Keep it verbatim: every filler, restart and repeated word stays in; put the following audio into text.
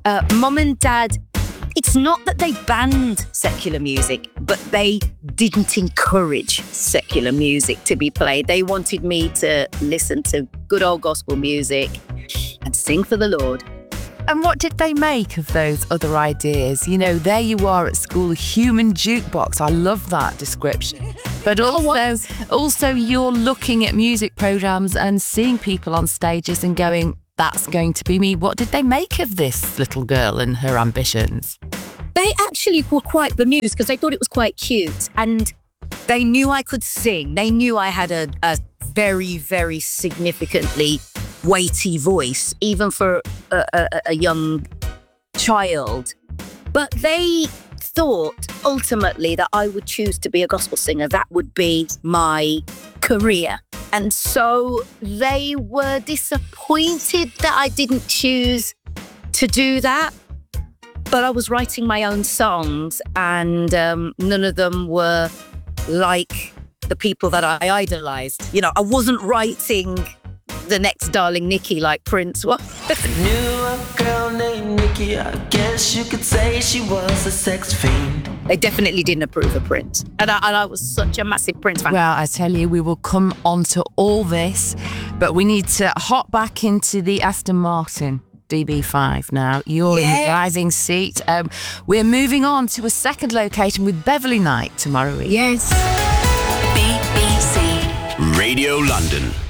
Uh, Mum and Dad, it's not that they banned secular music, but they didn't encourage secular music to be played. They wanted me to listen to good old gospel music and sing for the Lord. And what did they make of those other ideas? You know, there you are at school, human jukebox. I love that description. But also, also you're looking at music programmes and seeing people on stages and going, that's going to be me. What did they make of this little girl and her ambitions? They actually were quite bemused because they thought it was quite cute. And they knew I could sing. They knew I had a, a very, very significantly weighty voice, even for a, a, a young child. But they thought ultimately that I would choose to be a gospel singer. That would be my career. And so they were disappointed that I didn't choose to do that. But I was writing my own songs, and um, none of them were like the people that I idolized. You know, I wasn't writing the next Darling Nikki like Prince was. I knew a girl named Nikki. I guess you could say she was a sex fiend. They definitely didn't approve of Prince. And I, and I was such a massive Prince fan. Well, I tell you, we will come on to all this, but we need to hop back into the Aston Martin D B five now. You're yeah. in the driving seat. Um, we're moving on to a second location with Beverly Knight tomorrow evening. Yes. B B C Radio London.